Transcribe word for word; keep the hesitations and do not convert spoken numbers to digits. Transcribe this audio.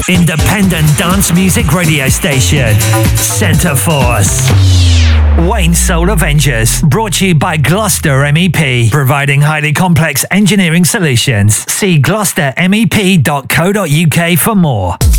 Independent dance music radio station. Centre Force. Wayne Soul Avengers, brought to you by Gloucester M E P, providing highly complex engineering solutions. See gloucester mep dot co dot uk for more.